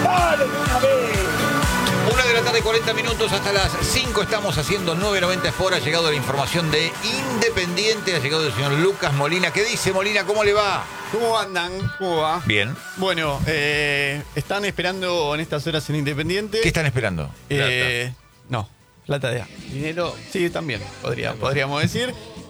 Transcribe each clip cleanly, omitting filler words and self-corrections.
¡Dale de una vez! 1:40 hasta las 5 estamos haciendo 990 por. Ha llegado la información de Independiente, ha llegado el señor Lucas Molina. ¿Qué dice Molina? ¿Cómo le va? ¿Cómo andan? ¿Cómo va? Bien. Bueno, están esperando en estas horas en Independiente. ¿Qué están esperando? No, plata de A. Dinero, sí, también, podríamos decir.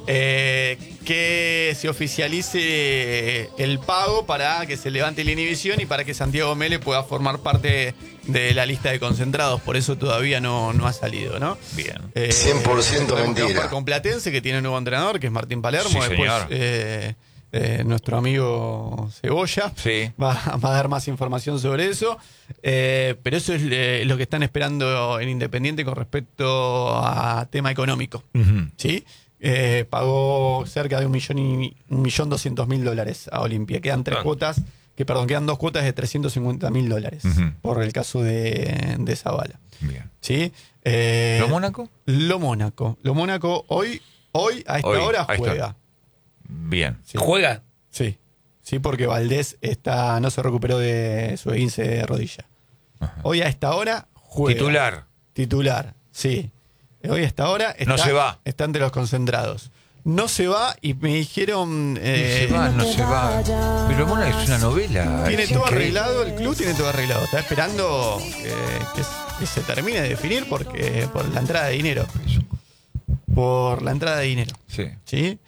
Que se oficialice el pago para que se levante la inhibición y para que Santiago Mele pueda formar parte de la lista de concentrados. Por eso todavía no ha salido, ¿no? Bien. 100% mentira. Con Platense, que tiene un nuevo entrenador, que es Martín Palermo. Sí, después señor. nuestro amigo Cebolla Sí. va a dar más información sobre eso. Pero eso es lo que están esperando en Independiente con respecto a tema económico. Uh-huh. ¿Sí? Pagó cerca de $1.200.000 a Olimpia. Quedan quedan dos cuotas de $350.000 Uh-huh. por el caso de Zavala. Bien. ¿Sí? ¿Lo Mónaco? Lo Mónaco hoy a esta hora juega. Bien. Sí. ¿Juega? Sí, porque Valdés no se recuperó de su esguince de rodilla. Ajá. Hoy a esta hora juega. Titular, sí. Hoy a esta hora No se va. está entre los concentrados. No se va y me dijeron... no se va. Pero lo Mónaco es una novela. Tiene es todo increíble. arreglado, el club tiene todo arreglado. Está esperando que se termine de definir por la entrada de dinero. Por la entrada de dinero. Sí. ¿Sí?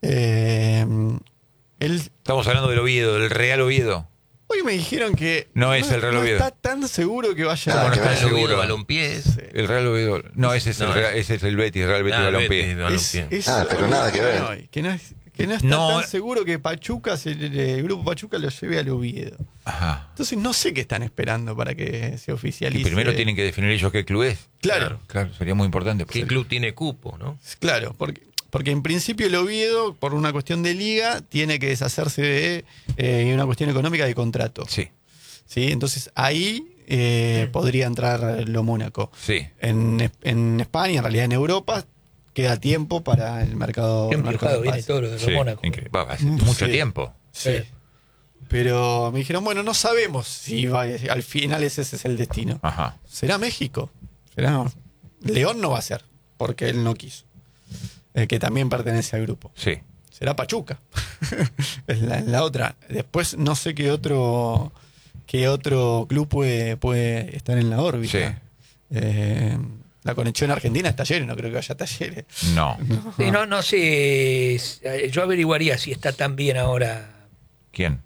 Estamos hablando del Oviedo, del Real Oviedo. Hoy me dijeron que No es el Real Oviedo. está tan seguro que vaya ¿Cómo no está ver. seguro? Balompiés. El Real Oviedo. No, ese es el Betis, Real Betis Balompié. Pero nada que ver. Que no está No. tan seguro que Pachuca, el grupo Pachuca lo lleve al Oviedo. Ajá. Entonces no sé qué están esperando para que se Y oficialice. primero tienen que definir ellos qué club es. Claro, Claro, sería muy importante. ¿Qué club tiene cupo, no? claro, porque en principio el Oviedo, por una cuestión de liga, tiene que deshacerse de una cuestión económica de contrato. Sí, ¿Sí? Entonces ahí podría entrar lo Mónaco. sí. En España, en realidad en Europa, queda tiempo para el mercado. Qué empujado de viene pases. todo lo de Sí, Mónaco. increíble. Hace mucho Sí. tiempo. Sí. Pero me dijeron, bueno, no sabemos si al final ese es el destino. Ajá. ¿Será México? León no va a ser, porque él no quiso. Que también pertenece al grupo. Sí. Será Pachuca. Es la otra. Después no sé qué otro club puede estar en la órbita. Sí. La conexión argentina es Talleres, no creo que vaya a Talleres. No. Sí, no sé. Yo averiguaría si está tan bien ahora ¿Quién?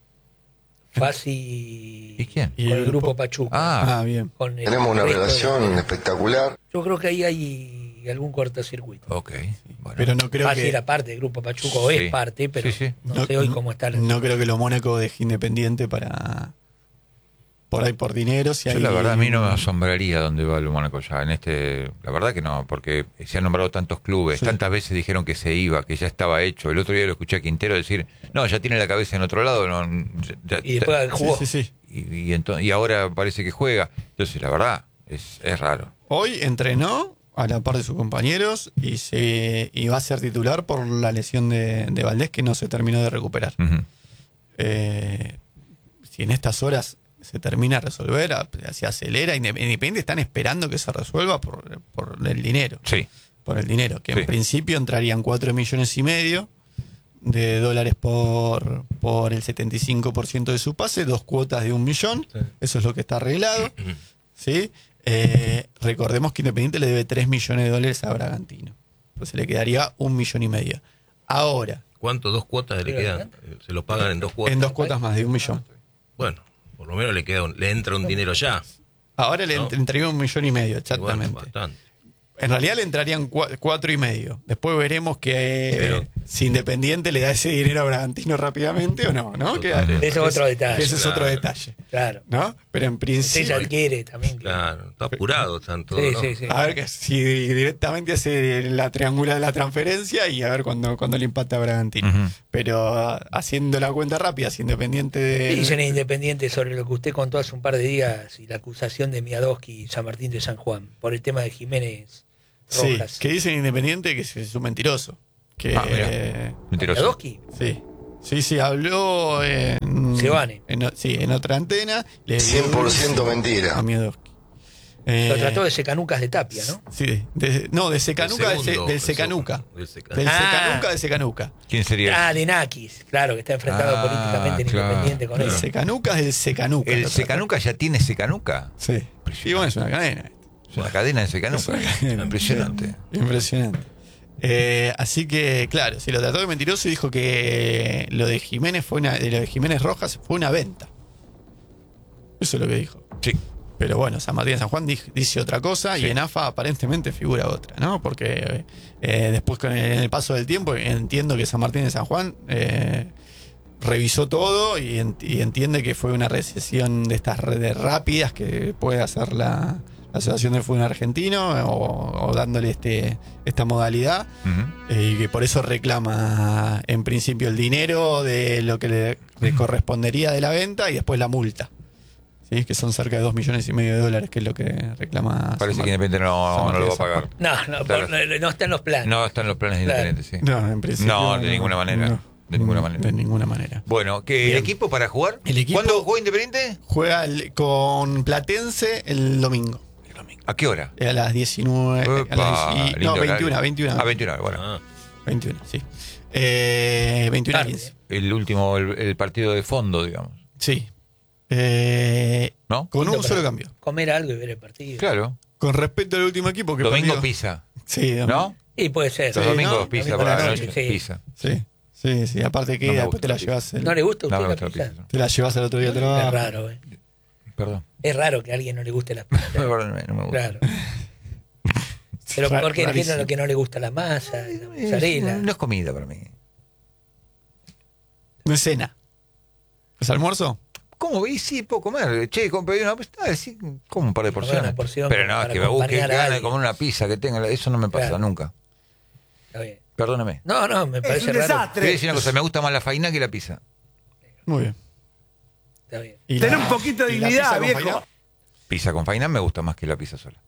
Fasi ¿Y quién? Y con el el grupo grupo- Pachuca. Ah, bien. Con el Tenemos una resto relación espectacular. Yo creo que ahí hay algún cortocircuito. Ok. Bueno. Pero no creo Fasi que era parte del grupo Pachuca, o Sí. es parte, pero Sí, sí. no sé hoy cómo está. No creo que lo Mónaco deje Independiente por ahí por dinero. Si Yo hay- la verdad a mí no me asombraría dónde va el Mónaco ya. La verdad que no, porque se han nombrado tantos clubes, Sí. tantas veces dijeron que se iba, que ya estaba hecho. El otro día lo escuché a Quintero decir, no, ya tiene la cabeza en otro lado. No, Y después jugó. Sí. y ahora parece que juega. Entonces, la verdad, es raro. Hoy entrenó a la par de sus compañeros y va a ser titular por la lesión de Valdés que no se terminó de recuperar. Ujú. Si en estas horas se termina de resolver, se acelera, Independiente están esperando que se resuelva por el dinero. Sí, Por el dinero, que Sí. en principio entrarían $4,5 millones por el 75% de su pase, 2 cuotas de $1 millón, Sí. eso es lo que está arreglado. ¿Sí? Recordemos que Independiente le debe $3 millones a Bragantino, entonces le quedaría $1,5 millones. Ahora, ¿Cuánto? ¿2 cuotas le Pero quedan? Se lo pagan en 2 cuotas. en 2 cuotas más de $1 millón. Bueno, por lo menos le entra un dinero ya. Ahora le No. entraría $1,5 millones, Y bueno, exactamente. bastante. En realidad le entrarían 4,5. Después veremos que Pero- si Independiente le da ese dinero a Bragantino rápidamente o no, ¿no? Totalmente. Ese es otro detalle. Ese es Claro. otro detalle, Claro. ¿no? Pero en Usted principio... se adquiere también. Claro, está apurado tanto. Sí, ¿no? sí, sí. A ver que si directamente hace la triangula de la transferencia y a ver cuando le impacta a Bragantino. Ujú. Pero haciendo la cuenta rápida, si Independiente ¿Qué de... dicen en Independiente sobre lo que usted contó hace un par de días y la acusación de Miadoski y San Martín de San Juan por el tema de Jiménez Sí, Rojas? que dicen Independiente que es un mentiroso. Que, Ah, mirá. Mentiroso. ¿Miadoski? sí, Sí, habló Sebane. en otra antena. Le dio 100% mentira. a Miodowski. Lo trató de secanucas de Tapia, ¿no? Sí, de Secanuca, del Secanuca. Del Secanuca de Secanuca. ¿Quién sería? De Nakis, claro, que está enfrentado políticamente en claro, Independiente con El él. Secanuca es del Secanuca. ¿El Secanuca ya tiene Secanuca? Sí. Y bueno, es una cadena. Es una cadena de Secanuca. Es una cadena. Impresionante. Impresionante. Así que, claro, si lo trató de mentiroso y dijo que lo de Jiménez lo de Jiménez Rojas fue una venta. Eso es lo que dijo. Sí. Pero bueno, San Martín de San Juan dice otra cosa y en AFA aparentemente figura otra, ¿no? Porque después en el paso del tiempo entiendo que San Martín de San Juan revisó todo y entiende que fue una recesión de estas redes rápidas que puede hacer la Asociación del Fútbol Argentino o dándole esta modalidad. Ujú. Y que por eso reclama en principio el dinero de lo que le correspondería de la venta y después la multa. ¿Sí? Que son cerca de $2,5 millones, que es lo que reclama. Parece que Independiente no lo va a pagar. No, Claro. no está en los planes. No están los planes de Claro. Independiente, sí. No, en principio. No, de ninguna manera. No. De ninguna manera. De ninguna manera. Bueno, ¿qué, ¿el Bien. equipo para jugar? El equipo- ¿Cuándo jugó Independiente? Juega con Platense el domingo. ¿A qué hora? A las 19. Epa, lindo no, 21, horario. 21. 21, bueno. Ah, 21, sí. 21 a Tarde. 15. El último, el partido de fondo, digamos. Sí. ¿No? Con Lindo un solo para cambio. Comer algo y ver el partido. Claro. Con respecto al último equipo que Domingo perdió- pisa, Sí, ¿no? Y puede ser. Los Sí, domingos ¿no? pisa Domingo para a la la noche. noche, sí. Pisa. Sí. Aparte que No me después te la gusta llevas. ¿No le gusta a No usted me la gusta la pizza? pizza. Te la llevas al otro día al Es trabajo. raro, Perdón. Es raro que a alguien no le guste la pizza. Perdóname, no me gusta. Claro. Pero Ra- porque rarísimo. entiendo lo que no le gusta la masa, la mozzarella. No es comida para mí. No es cena. ¿Es almuerzo? ¿Cómo veis? Sí, puedo comer. Che, compré una sí, como un par de porciones. Una porción Pero no, para es que me busque acompañar a ganas de alguien. comer una pizza que tenga. Eso no me pasa Claro. nunca. Está bien. Perdóname. No, me parece raro. Te voy a decir una cosa, me gusta más la faina que la pizza. Muy bien. Está bien. Y Ten un poquito de y la dignidad, pizza con viejo. faina. Pizza con faina me gusta más que la pizza sola.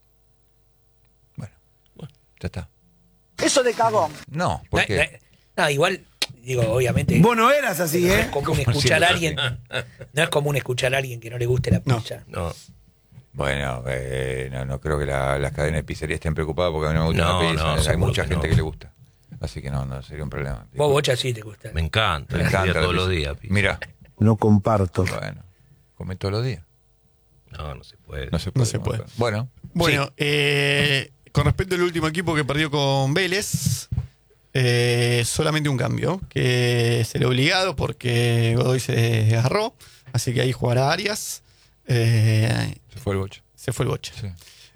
Bueno, ya está. Eso de cagón. No, ¿por qué? No, igual, digo, obviamente. Vos no eras así, No ¿eh? es común ¿Cómo escuchar a siempre? alguien. No es común escuchar a alguien que no le guste la No. pizza. no. Bueno, no creo que las cadenas de pizzería estén preocupadas porque a mí no me gusta No, la pizza. no, Hay seguro mucha que gente no. que le gusta. Así que no sería un problema. Vos, Bocha, sí te gusta. Me encanta. Me Me encanta la todos los pizza. días. pizza. Mira, No comparto. bueno, come todos los días. No se puede. No se puede. No se puede. Bueno, Bueno, sí. con respecto al último equipo que perdió con Vélez, solamente un cambio, que es el obligado porque Godoy se desgarró, así que ahí jugará Arias. Se fue el boche. Se fue el boche. Sí.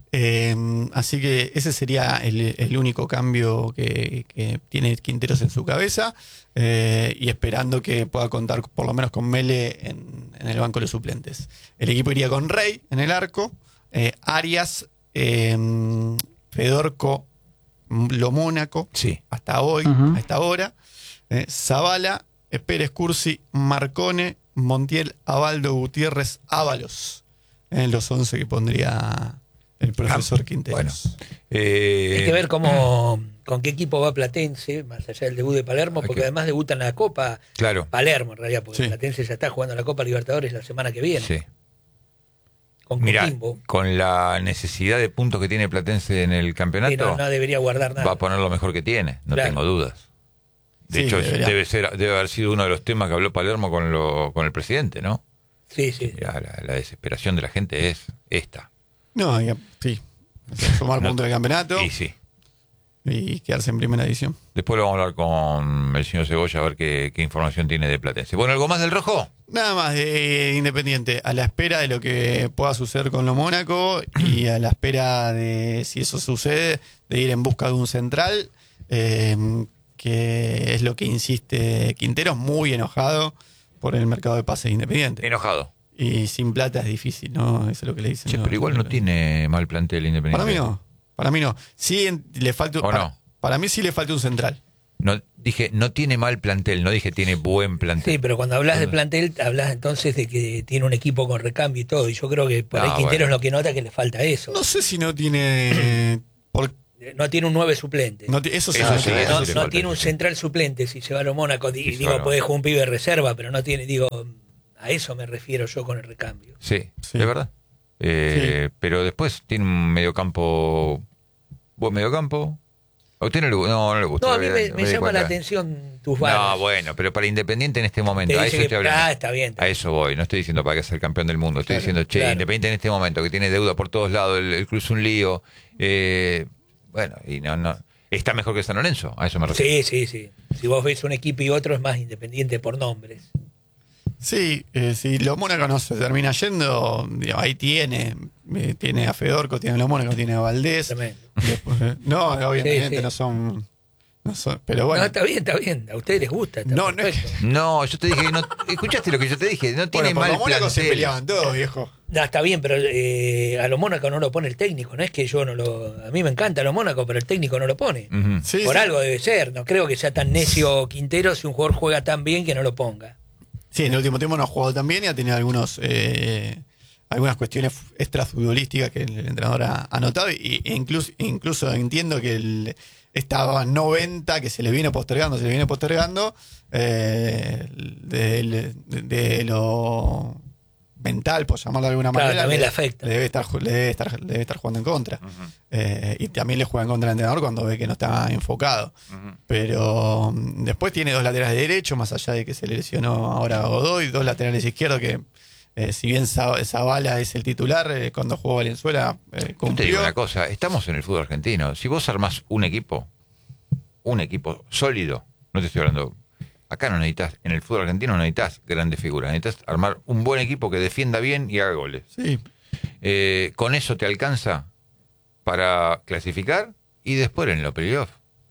Así que ese sería el único cambio que tiene Quinteros en su cabeza, y esperando que pueda contar por lo menos con Mele en el banco de los suplentes. El equipo iría con Rey en el arco, Arias, Fedorco, Lo Mónaco, Sí. hasta hoy, a esta hora, Zavala, Pérez Cursi, Marcone, Montiel, Abaldo, Gutiérrez, Ábalos, los 11 que pondría el profesor Quinteros. Bueno. Hay que ver con qué equipo va Platense, más allá del debut de Palermo, Hay porque que- además debutan la Copa Claro. Palermo, en realidad, porque Sí. Platense ya está jugando la Copa Libertadores la semana que viene. Sí. Con Mira, Coquimbo. con la necesidad de puntos que tiene Platense en el Y campeonato, no debería guardar nada. va a poner lo mejor que tiene, no Claro. tengo dudas. De Sí, hecho, debería. debe haber sido uno de los temas que habló Palermo con el presidente, ¿no? Sí, sí. Mirá, la desesperación de la gente es esta. No, sí. Sumar No. puntos del campeonato Y sí. y quedarse en primera división. Después lo vamos a hablar con el señor Cebolla a ver qué información tiene de Platense. Bueno, ¿algo más del rojo? Nada más de Independiente, a la espera de lo que pueda suceder con lo Mónaco y a la espera de, si eso sucede, de ir en busca de un central, que es lo que insiste Quinteros, muy enojado por el mercado de pases Independiente. Enojado. Y sin plata es difícil, ¿no? Eso es lo que le dicen. Che, pero igual no tiene mal plantel Independiente. Para mí no. Para mí no. Sí, le falta. ¿O no? Para mí sí le falta un central. No, dije, no tiene mal plantel, no dije tiene buen plantel. Sí, pero cuando hablas de plantel, hablas entonces de que tiene un equipo con recambio y todo. Y yo creo que por No, ahí Quintero bueno. es lo que nota que le falta eso. No sé si no tiene. No tiene un 9 suplente. Eso sí, Eso sí, no tiene. eso No, sí le no falta, tiene un sí. central suplente si se va a lo Mónaco. se va Digo, a lo- puede jugar un pibe de reserva, pero no tiene, digo, a eso me refiero yo con el recambio. Sí, Sí. de verdad. Pero después tiene un mediocampo. ¿Buen mediocampo? ¿A usted no le gusta? No le gusta. No, a mí me di llama cuenta. la atención tus balas. No, bueno, pero para Independiente en este momento, Te a dice eso que- estoy hablando. está bien. A eso voy, no estoy diciendo para que sea el campeón del mundo, estoy Claro, diciendo, che, claro. Independiente en este momento, que tiene deuda por todos lados, el club es un lío, bueno, y no, está mejor que San Lorenzo, a eso me refiero. Sí. Si vos ves un equipo y otro es más Independiente por nombres. Sí, si los Mónacos no se termina yendo, digo, ahí tiene a Fedorco, tiene a los Mónacos, tiene a Valdés. Tremendo. Después, no, obviamente Sí. no son, pero bueno. No, está bien. A ustedes les gusta. Está No, no es perfecto. No, yo te dije, escuchaste lo que yo te dije, no tiene Bueno, por mal los Mónacos se plantel. peleaban todos, viejo. No, está bien, pero a los Mónacos no lo pone el técnico. No es que yo no lo. A mí me encanta los Mónacos, pero el técnico no lo pone. Ujú. Sí, Por sí. algo debe ser. No creo que sea tan necio Quintero si un jugador juega tan bien que no lo ponga. Sí, en el último tiempo no ha jugado tan bien y ha tenido algunas cuestiones extrafutbolísticas que el entrenador ha notado. Incluso entiendo que estaba 90, que se le viene postergando, de lo mental, por llamarlo de alguna Claro, manera. también le afecta. Le debe estar jugando en contra. Y también le juega en contra al entrenador cuando ve que no está enfocado. Pero después tiene 2 laterales derechos, más allá de que se le lesionó ahora a Godoy, 2 laterales izquierdos que, si bien Zavala es el titular, cuando jugó Valenzuela Yo te digo cumplió. una cosa, estamos en el fútbol argentino, si vos armás un equipo sólido, no te estoy hablando, acá no necesitas, en el fútbol argentino no necesitas grandes figuras, necesitas armar un buen equipo que defienda bien y haga goles. Sí, Con eso te alcanza para clasificar y después en los playoffs.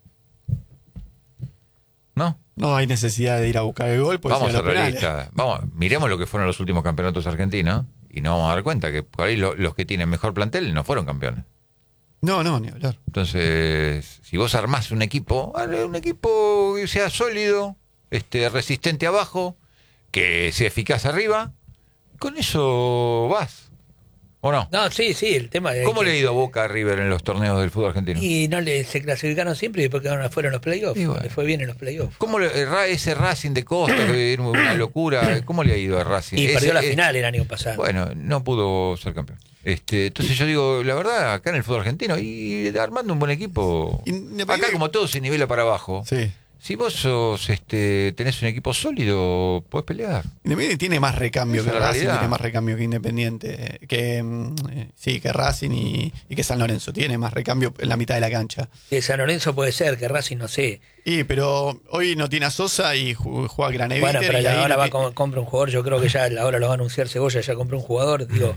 ¿No? no hay necesidad de ir a buscar el gol. Pues Vamos a ir a ser los penales. realistas. Vamos, miremos lo que fueron los últimos campeonatos argentinos y nos vamos a dar cuenta que por ahí los que tienen mejor plantel no fueron campeones. No, ni hablar. Entonces, si vos armás un equipo que sea sólido, resistente abajo, que sea eficaz arriba, con eso vas. ¿O no? No, sí, el tema de. ¿Cómo le ha ido a Boca a River en los torneos del fútbol argentino? Y no se clasificaron siempre y después quedaron afuera en los playoffs. Y bueno. Le fue bien en los playoffs. ¿Cómo ese Racing de Costa, que era una locura, cómo le ha ido a Racing? Y perdió la Ese- final el año pasado. Bueno, no pudo ser campeón. Entonces yo digo, la verdad, acá en el fútbol argentino, y armando un buen equipo, acá como todo se nivela para abajo. Sí. Si vos tenés un equipo sólido, podés pelear. Independiente tiene más recambio Esa que es la Racing, realidad. tiene más recambio que Independiente, que Racing y que San Lorenzo. Tiene más recambio en la mitad de la cancha. Que San Lorenzo puede ser, que Racing no sé. Pero hoy no tiene a Sosa y juega Graneviter. Bueno, pero y ya ahí ahora no va compra un jugador. Yo creo que ya ahora lo va a anunciar Cebolla, ya compró un jugador. Digo,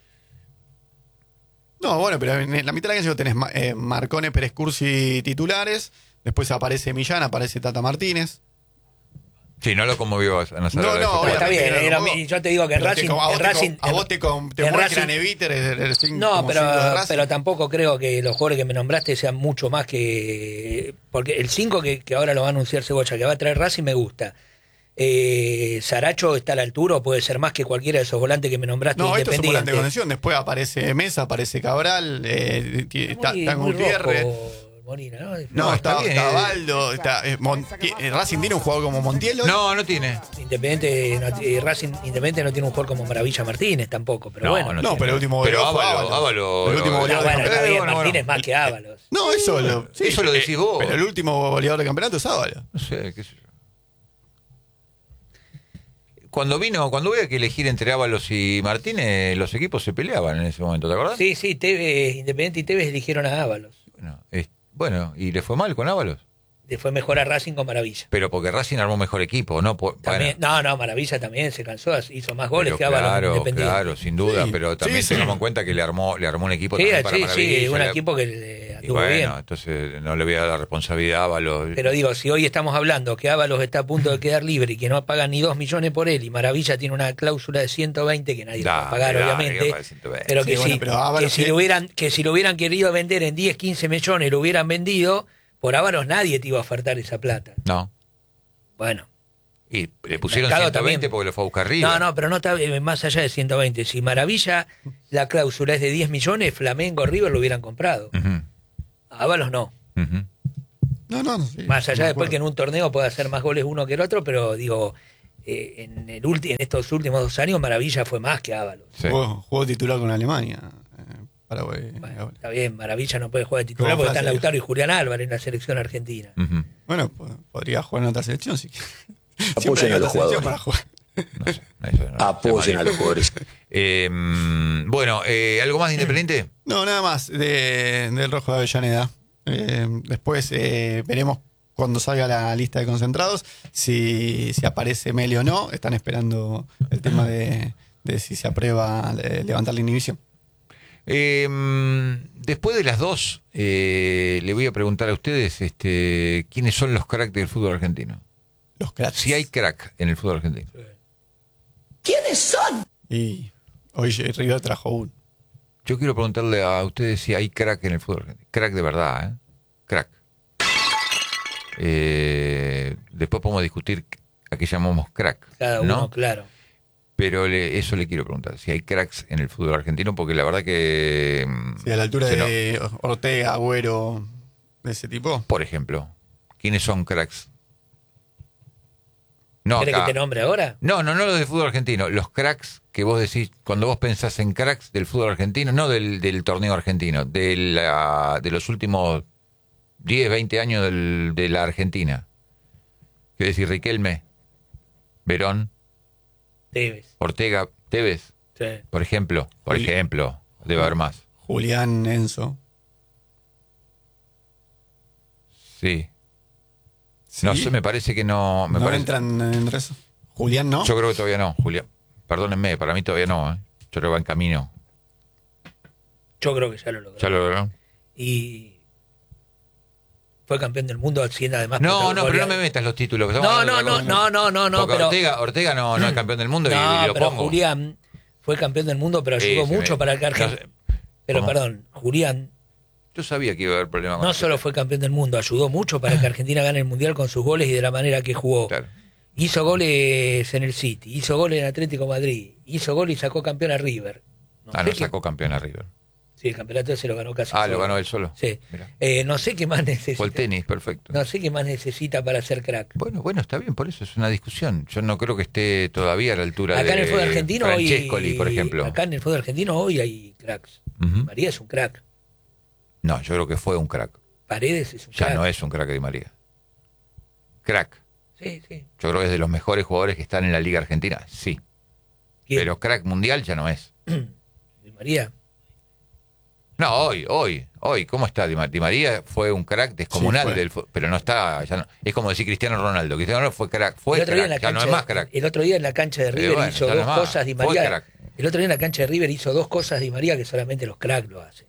No, bueno, pero en la mitad de la cancha tenés Marcone, Pérez Cursi titulares. Después aparece Millán, aparece Tata Martínez. Sí, no lo conmovió a Nazario. No, no, obviamente está bien. que no, yo te digo que en Pero Racing. a vos te en mueve Racing- Graneviter. No, pero tampoco creo que los jugadores que me nombraste sean mucho más que. Porque el 5 que ahora lo va a anunciar Cebolla, que va a traer Racing, me gusta. Saracho está a la altura o puede ser más que cualquiera de esos volantes que me nombraste. No, esto es un volante de Independiente. contención. Después aparece Mesa, aparece Cabral, está Muy Gutiérrez. rojo, Molina, ¿no? No, está bien. está Baldo. Racing tiene un jugador como Montiel hoy. No tiene. Independiente, Racing Independiente no tiene un jugador como Maravilla Martínez tampoco, pero No, bueno. No, pero el último Pero goleador fue Ábalos. El último No, goleador bueno, del está bien, bueno, Martínez bueno. más que Ábalos. No, Eso lo decís vos. Pero el último goleador del campeonato es Ábalo. No sé, qué sé yo. Cuando hubo que elegir entre Ábalos y Martínez, los equipos se peleaban en ese momento, ¿te acordás? Sí, Tevez, Independiente y Tevez eligieron a Ábalos. Bueno, ¿y le fue mal con Ábalos? Le fue mejor a Racing con Maravilla. Pero porque Racing armó mejor equipo, ¿no? También, Bueno, no, Maravilla también se cansó, hizo más goles pero que Ábalos en claro, Independiente. claro, sin duda, Sí, pero también sí, tengamos en cuenta que le armó un equipo Sí, también para sí, Maravilla. un equipo que le Y anduvo bueno, bien. entonces no le voy a dar la responsabilidad a Ábalos. Pero digo, si hoy estamos hablando que Ábalos está a punto de quedar libre y que no pagan ni 2 millones por él y Maravilla tiene una cláusula de 120 que nadie lo va a pagar, Dale, obviamente, que pague 120. pero que Sí, bueno, sí, pero Ábalos que si lo hubieran querido vender en 10, 15 millones, lo hubieran vendido, por Ábalos nadie te iba a ofertar esa plata. No. Bueno. Y le pusieron mercado 120 también. porque lo fue a buscar River. No, pero no está más allá de 120. Si Maravilla, la cláusula es de 10 millones, Flamengo, River lo hubieran comprado. Ujú. Ábalos no. Ujú. No, sí, Más allá me después que en acuerdo. un torneo pueda hacer más goles uno que el otro, pero digo, en estos últimos 2 años Maravilla fue más que Ábalos. Sí. Jugó titular con Alemania. Paraguay. Bueno, está bien, Maravilla no puede jugar de titular Como porque están Francia. Lautaro y Julián Álvarez en la selección argentina. Ujú. Bueno, podría jugar en otra selección si quiere. Siempre Apoyen hay a los otra selección jugadores. para jugar. No sé, eso no, Apoyen a los jugadores. Bueno, ¿algo más de Independiente? No, nada más del Rojo de Avellaneda. Después veremos cuando salga la lista de concentrados si aparece Meli o no. Están esperando el tema de si se aprueba levantar la inhibición. Después de las 2, le voy a preguntar a ustedes quiénes son los cracks del fútbol argentino. Los cracks. Si hay crack en el fútbol argentino. ¿Quiénes son? Y hoy River trajo uno. Yo quiero preguntarle a ustedes si hay crack en el fútbol argentino. Crack de verdad, ¿eh? Crack. Después podemos discutir a qué llamamos crack. Cada uno, ¿no? claro. Pero eso le quiero preguntar, si hay cracks en el fútbol argentino, porque la verdad que... Sí, a la altura se de Ortega, Agüero, de ese tipo. Por ejemplo, ¿quiénes son cracks? No, ¿Querés acá. que te nombre ahora? No los del fútbol argentino. Los cracks que vos decís, cuando vos pensás en cracks del fútbol argentino, no del torneo argentino, de los últimos 10, 20 años de la Argentina. ¿Qué decir? Riquelme, Verón, Tevez. Ortega, Tevez, Sí. por ejemplo. Debe haber más. Julián, Enzo. Sí. Sí. No sé, me parece que no. Me ¿No parece, entran entre eso? Julián, ¿no? Yo creo que todavía no, Julián. Perdónenme, para mí todavía no. Yo creo que va en camino. Yo creo que ya lo logró. ¿Ya lo logró? Y fue campeón del mundo, haciendo además. No, pero no me metas los títulos. que estamos No, hablando de otra cosa. no, Porque pero. Ortega no es campeón del mundo y lo pero pongo. Julián fue campeón del mundo, pero Sí, ayudó se mucho me- para que no sé. Argentina. Pero ¿Cómo? perdón, Julián Yo sabía que iba a haber problemas con no eso. solo fue campeón del mundo, ayudó mucho para que Argentina gane el mundial con sus goles y de la manera que jugó. Claro. Hizo goles en el City, hizo goles en Atlético de Madrid, hizo goles y sacó campeón a River. No sé No qué- sacó campeón a River. Sí, el campeonato ese lo ganó casi. Lo solo. ganó él solo. Sí. Mirá. No sé qué más necesita. Fue el tenis, perfecto. No sé qué más necesita para ser crack. Bueno, está bien, por eso es una discusión. Yo no creo que esté todavía a la altura Acá de en el fútbol argentino Francescoli, por ejemplo. Acá en el fútbol argentino hoy hay cracks. Ujú. María es un crack. No, yo creo que fue un crack. Paredes es un Ya crack. no es un crack de María. Crack. Sí, sí. Yo creo que es de los mejores jugadores que están en la Liga Argentina, sí. ¿Quién? Pero crack mundial ya no es. Di María. No, hoy. ¿Cómo está? Di María fue un crack descomunal, Sí, fue. pero no está, ya no, es como decir Cristiano Ronaldo. Cristiano Ronaldo fue crack, El otro día en la ya no es cancha más crack. El otro día en la cancha de River bueno, hizo ya no dos es más. cosas Di Fue María. crack. El otro día en la cancha de River hizo dos cosas Di María que solamente los cracks lo hacen.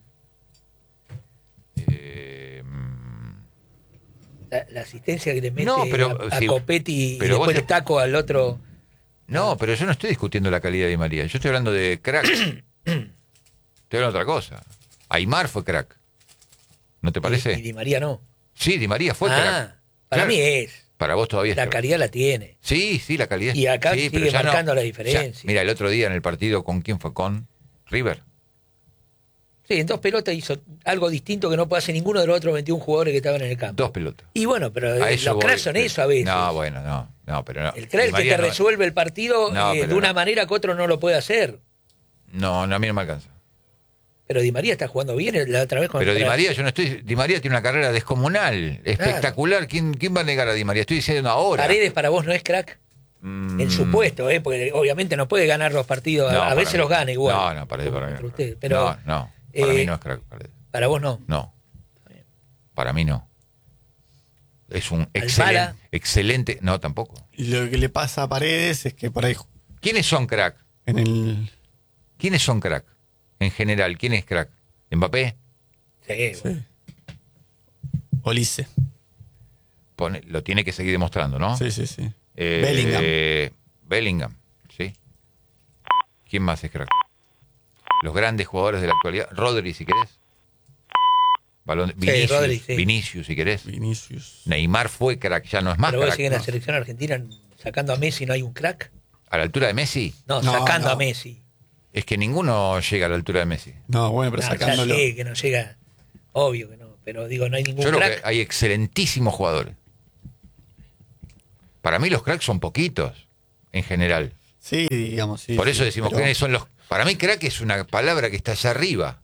La asistencia que le mete No, pero, a sí, Copetti y pero vos después te- el taco al otro. No, pero yo no estoy discutiendo la calidad de Di María. Yo estoy hablando de crack. Estoy hablando de otra cosa. Aymar fue crack. ¿No te parece? Y Di María no. Sí, Di María fue crack. Para Claro. mí es. Para vos todavía es La crack. calidad la tiene. Sí, la calidad. Y acá sí, sigue pero ya marcando la ya- diferencia. mira, el otro día en el partido, ¿con quién fue? Con River. Sí, en dos pelotas hizo algo distinto que no puede hacer ninguno de los otros 21 jugadores que estaban en el campo. Dos pelotas. Y bueno, pero A eso los voy, cracks son pero- eso a veces. No, bueno, no, pero no. El crack Di es el que María te no- resuelve el partido No, de pero una no. manera que otro no lo puede hacer. No, a mí no me alcanza. Pero Di María está jugando bien la otra vez con Pero el Di María, Di María tiene una carrera descomunal, espectacular. ¿Quién va a negar a Di María? Estoy diciendo ahora. Paredes para vos no es crack. En su puesto, porque obviamente no puede ganar los partidos. No, a para veces mí. los gana igual. No, Paredes para mí. Contra usted, pero, No, para eh, mí no es crack Paredes. para vos no. No. Para mí no. Es un Almada. excelente. No, tampoco. Y lo que le pasa a Paredes es que por ahí ¿Quiénes son crack? en el. ¿Quiénes son crack? En general, ¿quién es crack? ¿Mbappé? Sí, bueno. Olise. Lo tiene que seguir demostrando, ¿no? Sí. Bellingham. Bellingham, sí. ¿Quién más es crack? Los grandes jugadores de la actualidad. Rodri, si querés. Vinicius, Rodri, sí. Vinicius, si querés. Vinicius. Neymar fue crack, ya no es más Pero vos crack. decís que en la ¿no? selección argentina, sacando a Messi, no hay un crack. A la altura de Messi, No, No, sacando no. a Messi. es que ninguno llega a la altura de Messi. No, bueno, pero No, ya sacándolo. sé que no llega. Obvio que no. pero digo, no hay ningún Yo creo crack. que hay excelentísimos jugadores. Para mí los cracks son poquitos, en general. Sí, digamos, sí. Por eso sí, decimos pero- que son los... Para mí crack es una palabra que está allá arriba.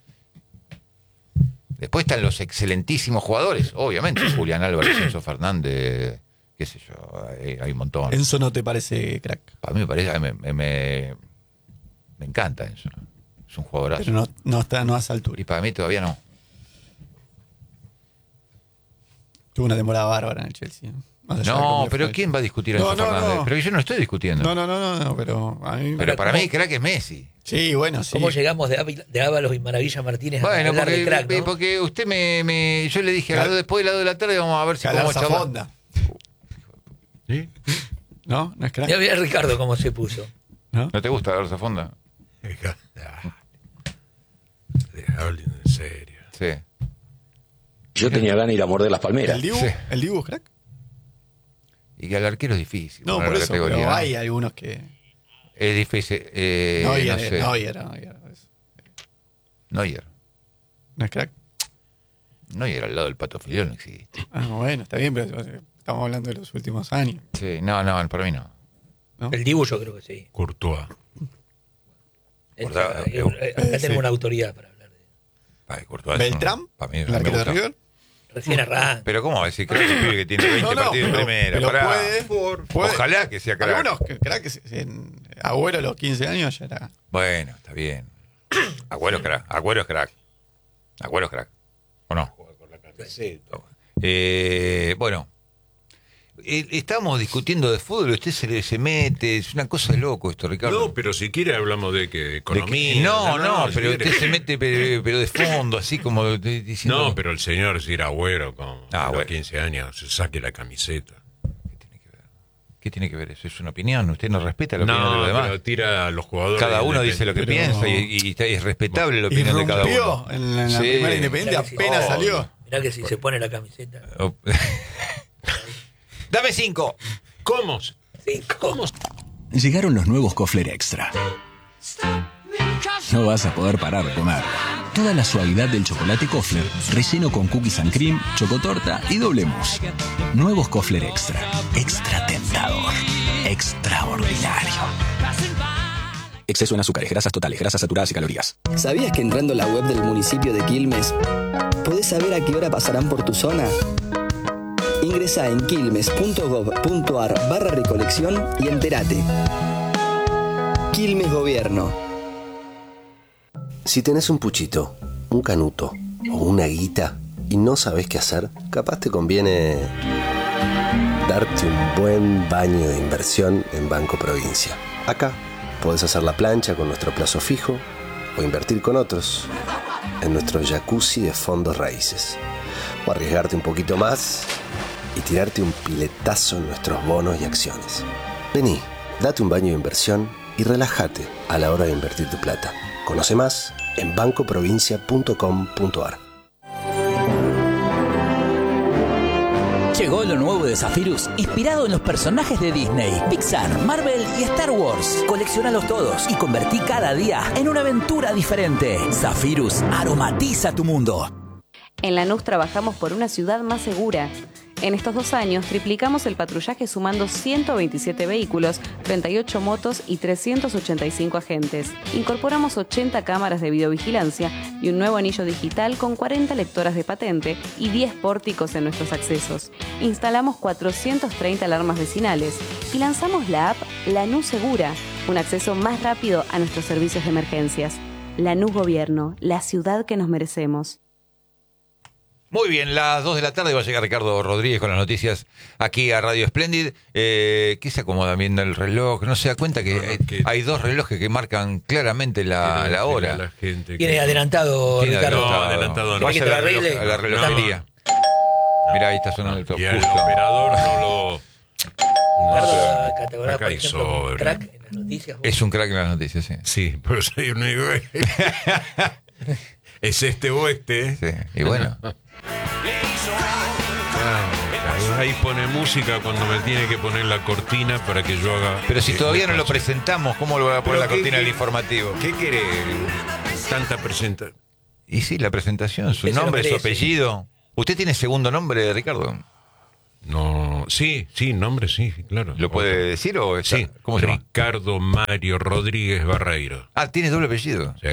Después están los excelentísimos jugadores, obviamente. Julián Álvarez, Enzo Fernández, qué sé yo, hay un montón. Enzo no te parece crack, Para mí me parece, me encanta Enzo. Es un jugadorazo. pero no está, no a esa altura. Y para mí todavía no. Tuvo una temporada bárbara en el Chelsea. Más allá de No, cómo le pero fue. ¿quién va a discutir a No, Enzo no, Fernández? no. Pero yo no estoy discutiendo. No, pero a mí... Pero para ¿cómo? mí crack es Messi. Sí, bueno, sí. ¿Cómo llegamos de Ábalos y Maravilla Martínez a Bueno, hablar de crack, ¿no? porque usted yo le dije, después de las 2 de la tarde vamos a ver si podemos Galarza charlar. Fonda. ¿Sí? ¿No? ¿No es crack? Ya ve a Ricardo cómo se puso. ¿No? ¿No te gusta Galarza Fonda? Hablen en serio. Sí. Yo tenía ganas de ir a morder las palmeras. ¿El Dibu? Sí. ¿El Dibu es crack? Y que al arquero es difícil. No, poner por la eso, categoría, pero ¿no? hay algunos que... Es difícil. Neuer, no sé. Neuer. Neuer. ¿No es crack? Neuer al lado del Pato Filiol no existe. Ah, bueno, está bien, pero estamos hablando de los últimos años. Sí, no, para mí no. ¿No? El Dibu yo creo que sí. Courtois. Acordá, Acá sí. tenemos una autoridad para hablar de él. Ay, Courtois es ¿Beltrán? para mí, ¿El me arquero de gusta. River? Recién arranca. Pero ¿cómo va a decir crack el pibe que tiene 20 partidos en primera? pero Pará. puede. Ojalá que sea crack. Algunos que crack, en Agüero a los 15 años ya era... Bueno, está bien. Agüero es crack. Agüero es crack. Agüero es crack. ¿O no? Bueno. Estábamos discutiendo de fútbol, usted se mete, es una cosa de loco esto, Ricardo. No, pero si quiere hablamos de que De que- economía. no, si pero quiere. usted se mete pero de fondo, así como diciendo... No, pero el señor si era Agüero con a los bueno. 15 años, se saque la camiseta. ¿Qué tiene que ver eso? Es una opinión, usted no respeta la opinión de No, los demás. pero tira a los jugadores. Cada uno dice lo que Pero- piensa y es respetable la opinión de cada Irrumpió uno. en la Sí. primera Independiente, Mirá que sí. apenas Oh. salió. Mirá que si se pone la camiseta. Oh. Dame 5. ¿Cómo? ¿Cómo? Llegaron los nuevos Kofler Extra. No vas a poder parar de comer. Toda la suavidad del chocolate Kofler, relleno con cookies and cream, chocotorta y doble mousse. Nuevos Kofler Extra. Extra tentador. Extraordinario. Exceso en azúcares, grasas totales, grasas saturadas y calorías. ¿Sabías que entrando a la web del municipio de Quilmes podés saber a qué hora pasarán por tu zona? Ingresa en quilmes.gov.ar/recolección y entérate. Quilmes Gobierno. Si tenés un puchito, un canuto o una guita y no sabés qué hacer, capaz te conviene darte un buen baño de inversión en Banco Provincia. Acá podés hacer la plancha con nuestro plazo fijo o invertir con otros en nuestro jacuzzi de fondos raíces. O arriesgarte un poquito más y tirarte un piletazo en nuestros bonos y acciones. Vení, date un baño de inversión y relájate a la hora de invertir tu plata. Conoce más en bancoprovincia.com.ar. Llegó lo nuevo de Zephyrus, inspirado en los personajes de Disney, Pixar, Marvel y Star Wars. Colecciónalos todos y convertí cada día en una aventura diferente. Zephyrus aromatiza tu mundo. En Lanús trabajamos por una ciudad más segura. En estos 2 años triplicamos el patrullaje sumando 127 vehículos, 38 motos y 385 agentes. Incorporamos 80 cámaras de videovigilancia y un nuevo anillo digital con 40 lectoras de patente y 10 pórticos en nuestros accesos. Instalamos 430 alarmas vecinales y lanzamos la app Lanús Segura, un acceso más rápido a nuestros servicios de emergencias. Lanús Gobierno, la ciudad que nos merecemos. Muy bien, las 2 de la tarde va a llegar Ricardo Rodríguez con las noticias aquí a Radio Splendid. ¿Qué se acomoda viendo el reloj? ¿No se da cuenta que hay 2 relojes que marcan claramente la hora? La gente Tiene adelantado, Tiene Ricardo. adelantado no. Vaya ¿Quiere que te a lo arregle? a la relojería. Mirá, ahí está sonando el top. Y al Justo. operador no lo. Ricardo, categoría, Acá por hay ejemplo, un sobre. crack en las noticias. Es un crack en las noticias, sí. Sí, pero soy un único. Es este o este. Sí, y bueno. Ahí pone música cuando me tiene que poner la cortina para que yo haga. Pero si todavía no lo presentamos, ¿cómo lo va a poner Pero la cortina ¿qué- del informativo? ¿Qué quiere? Tanta presentación. Y sí, la presentación, su Usted se lo nombre, su merece. apellido. ¿Usted tiene segundo nombre, Ricardo? No, sí, nombre sí, claro. ¿Lo puede decir o está? Sí, ¿Cómo se llama? Ricardo Mario Rodríguez Barreiro. Ah, ¿tiene doble apellido? Sí.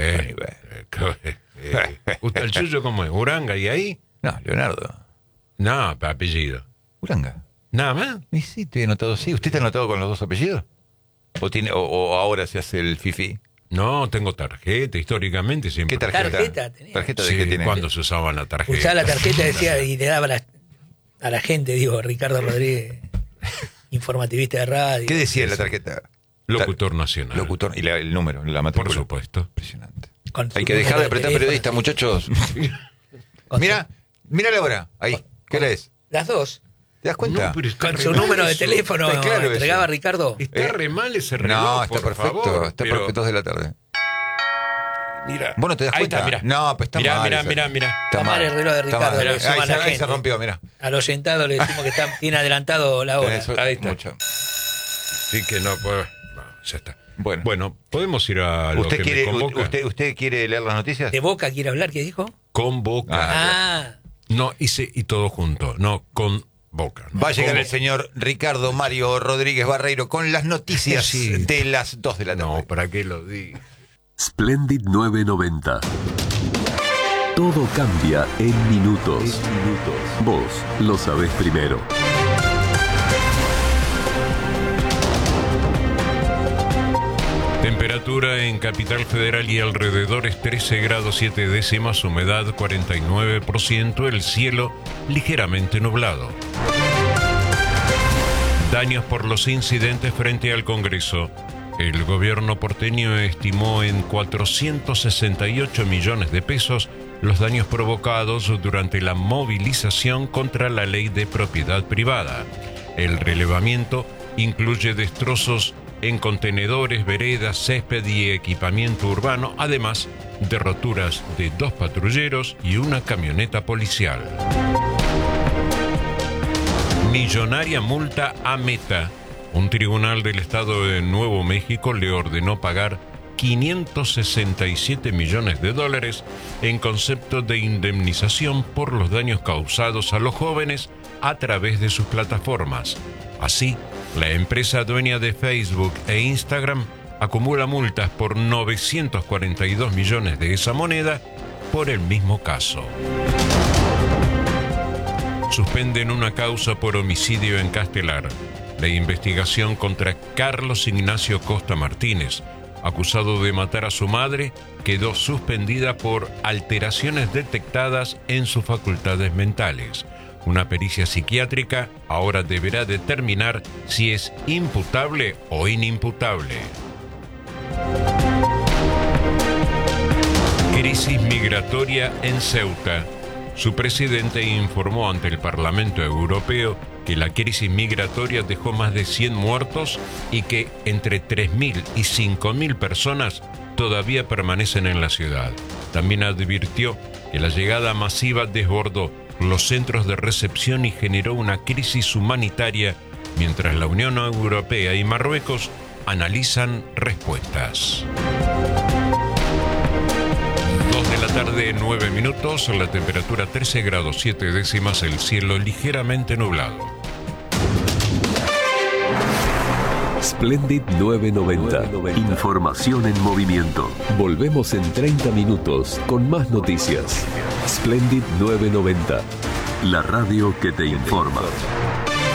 ¿Usted el suyo cómo es? ¿Uranga y ahí? No, Leonardo. No, apellido. Uranga. ¿Nada más? Y sí, estoy anotado, sí. ¿Usted está anotado con los dos apellidos? ¿O ahora se hace el fifi? No, tengo tarjeta, históricamente siempre. ¿Qué tarjeta? ¿Tarjeta tenía? ¿Tarjeta de Sí, qué tiene? cuando se usaba la tarjeta. Usaba la tarjeta decía, y le daba a la gente, digo, Ricardo Rodríguez, informativista de radio. ¿Qué decía en la tarjeta? Locutor nacional. Locutor, y el número, la matrícula. Por supuesto. Impresionante. Con su Hay que dejar número de apretar teléfono. periodistas, muchachos. Con Mira la hora. Ahí. ¿Qué hora es? Las dos. ¿Te das cuenta? No, pero está Con re su mal número de eso. teléfono Está claro entregaba eso. Ricardo. Está re mal ese reloj, No, está por perfecto. favor, Está pero- perfecto, 2 de la tarde. Mira. ¿Vos no te das Ahí cuenta? está, mira. No, pues está mal. Mira. Está Está mal el reloj de Está Ricardo, mal. le suma Ahí, la se, ahí gente. se rompió, mira. Al oyentado le decimos que tiene adelantado la hora. Ahí está. Mucho. Sí que no puedo. No, ya está. Bueno. podemos ir a lo ¿Usted que quiere, me convoca. usted quiere leer las noticias? ¿De Boca quiere hablar? ¿Qué dijo? Convoca. Ah, No, y todo junto. No, con Boca. ¿no? Va a llegar Convoca. el señor Ricardo Mario Rodríguez Barreiro con las noticias Sí. de las 2 de la tarde. No, ¿para qué lo digo? Splendid 990. Todo cambia en minutos. Vos lo sabés primero. Temperatura en Capital Federal y alrededores 13 grados 7 décimas, humedad 49%, el cielo ligeramente nublado. Daños por los incidentes frente al Congreso. El gobierno porteño estimó en 468 millones de pesos los daños provocados durante la movilización contra la ley de propiedad privada. El relevamiento incluye destrozos en contenedores, veredas, césped y equipamiento urbano, además de roturas de 2 patrulleros y una camioneta policial. Millonaria multa a Meta. Un tribunal del estado de Nuevo México le ordenó pagar $567 millones en concepto de indemnización por los daños causados a los jóvenes a través de sus plataformas. Así, la empresa dueña de Facebook e Instagram acumula multas por 942 millones de esa moneda por el mismo caso. Suspenden una causa por homicidio en Castelar. La investigación contra Carlos Ignacio Costa Martínez, acusado de matar a su madre, quedó suspendida por alteraciones detectadas en sus facultades mentales. Una pericia psiquiátrica ahora deberá determinar si es imputable o inimputable. Crisis migratoria en Ceuta. Su presidente informó ante el Parlamento Europeo que la crisis migratoria dejó más de 100 muertos y que entre 3.000 y 5.000 personas todavía permanecen en la ciudad. También advirtió que la llegada masiva desbordó los centros de recepción y generó una crisis humanitaria, mientras la Unión Europea y Marruecos analizan respuestas. 2 de la tarde, 9 minutos, la temperatura 13 grados 7 décimas, el cielo ligeramente nublado. Splendid 990. Información en movimiento. Volvemos en 30 minutos con más noticias. Splendid 990. La radio que te informa.